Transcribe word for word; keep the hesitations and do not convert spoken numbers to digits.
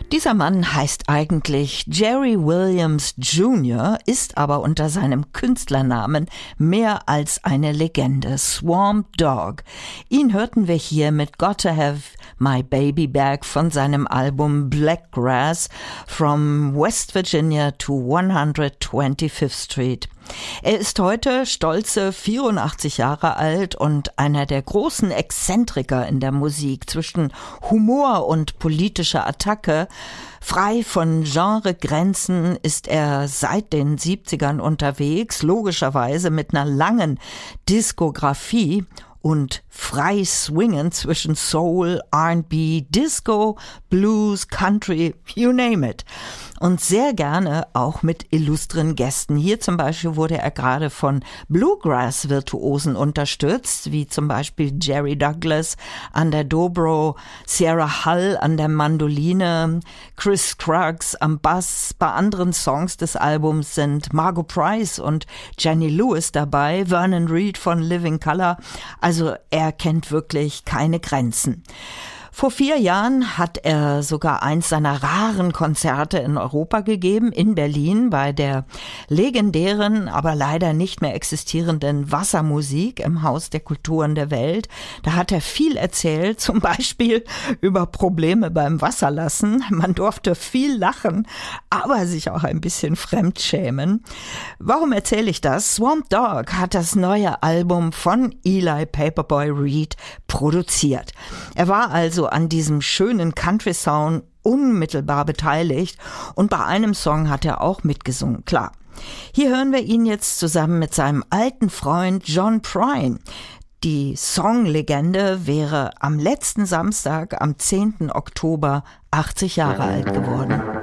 Dieser Mann heißt eigentlich Jerry Williams Junior, ist aber unter seinem Künstlernamen mehr als eine Legende. Swamp Dogg. Ihn hörten wir hier mit Gotta Have My Baby Back von seinem Album Blackgrass From West Virginia to one twenty-fifth Street. Er ist heute stolze vierundachtzig Jahre alt und einer der großen Exzentriker in der Musik. Zwischen Humor und politischer Attacke, frei von Genregrenzen, ist er seit den siebzigern unterwegs, logischerweise mit einer langen Diskografie und frei swingen zwischen Soul, R and B, Disco, Blues, Country, you name it. Und sehr gerne auch mit illustren Gästen. Hier zum Beispiel wurde er gerade von Bluegrass-Virtuosen unterstützt, wie zum Beispiel Jerry Douglas an der Dobro, Sierra Hull an der Mandoline, Chris Scruggs am Bass. Bei anderen Songs des Albums sind Margot Price und Jenny Lewis dabei, Vernon Reid von Living Colour. Also er kennt wirklich keine Grenzen. Vor vier Jahren hat er sogar eins seiner raren Konzerte in Europa gegeben, in Berlin, bei der legendären, aber leider nicht mehr existierenden Wassermusik im Haus der Kulturen der Welt. Da hat er viel erzählt, zum Beispiel über Probleme beim Wasserlassen. Man durfte viel lachen, aber sich auch ein bisschen fremdschämen. Warum erzähle ich das? Swamp Dogg hat das neue Album von Eli Paperboy Reed produziert. Er war also an diesem schönen Country-Sound unmittelbar beteiligt und bei einem Song hat er auch mitgesungen, klar. Hier hören wir ihn jetzt zusammen mit seinem alten Freund John Prine. Die Songlegende wäre am letzten Samstag, am zehnten Oktober, achtzig Jahre alt geworden.